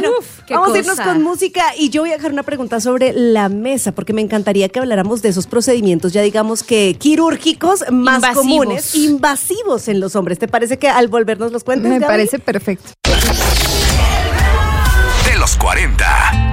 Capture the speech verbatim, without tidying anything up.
Bueno, Uf, qué vamos cosa. a irnos con música y yo voy a dejar una pregunta sobre la mesa porque me encantaría que habláramos de esos procedimientos, ya digamos que quirúrgicos más Invasivos. comunes, invasivos en los hombres. ¿Te parece que al volvernos los cuentes, Me Gaby? parece perfecto. De los cuarenta.